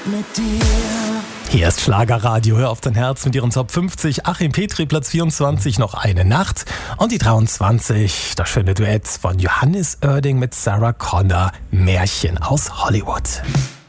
Mit dir. Hier ist Schlagerradio, hör auf dein Herz mit ihren Top 50. Achim Petri, Platz 24, noch eine Nacht. Und die 23, das schöne Duett von Johannes Oerding mit Sarah Connor, Märchen aus Hollywood.